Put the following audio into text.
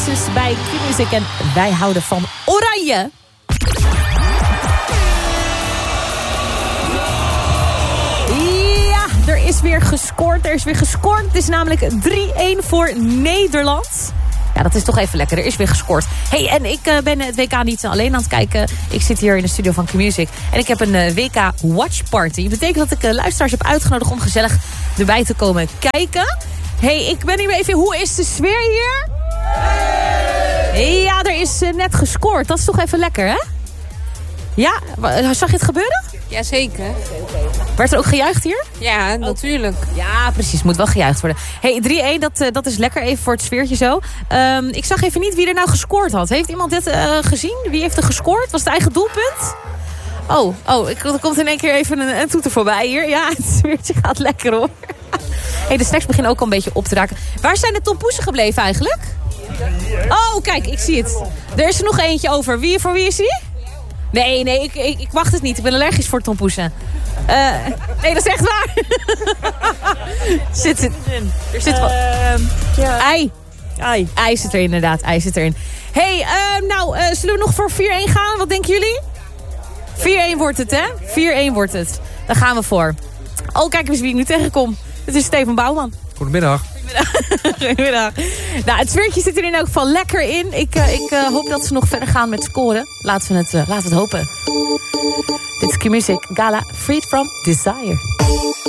Oasis bij Q-Music. En wij houden van oranje. Ja, er is weer gescoord. Het is namelijk 3-1 voor Nederland. Ja, dat is toch even lekker. Er is weer gescoord. Hey, en ik ben het WK niet alleen aan het kijken. Ik zit hier in de studio van Q-Music. En ik heb een WK Watch Party. Dat betekent dat ik luisteraars heb uitgenodigd om gezellig erbij te komen kijken. Hey, ik ben hier even. Hoe is de sfeer hier? Hey! Ja, er is net gescoord. Dat is toch even lekker, hè? Ja, zag je het gebeuren? Jazeker. Werd er ook gejuicht hier? Ja, natuurlijk. Ja, precies. Moet wel gejuicht worden. Hey, 3-1, dat is lekker even voor het sfeertje zo. Ik zag even niet wie er nou gescoord had. Heeft iemand dit gezien? Wie heeft er gescoord? Was het eigen doelpunt? Er komt in één keer even een toeter voorbij hier. Ja, het sfeertje gaat lekker hoor. Hey, de snacks beginnen ook al een beetje op te raken. Waar zijn de tompoesen gebleven eigenlijk? Oh, kijk, ik zie het. Er is er nog eentje over. Voor wie is die? Nee, ik wacht het niet. Ik ben allergisch voor tompoesen. Nee, dat is echt waar. Er zit wat. Ja. Ei zit er inderdaad. Ei zit erin. Hey, zullen we nog voor 4-1 gaan? Wat denken jullie? 4-1 wordt het, hè? 4-1 wordt het. Daar gaan we voor. Oh, kijk eens wie ik nu tegenkom. Het is Steven Bouwman. Goedemiddag. Goedemiddag. Nou, het sfeertje zit er in elk geval lekker in. Ik hoop dat ze nog verder gaan met scoren. Laten we het hopen. Dit is Q-Music Gala Freed from Desire.